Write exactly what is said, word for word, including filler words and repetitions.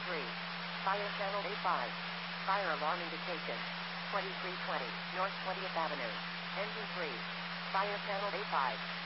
three. Fire channel A five. Fire alarm indication. twenty-three twenty, North twentieth Avenue. Engine three. Fire channel A five.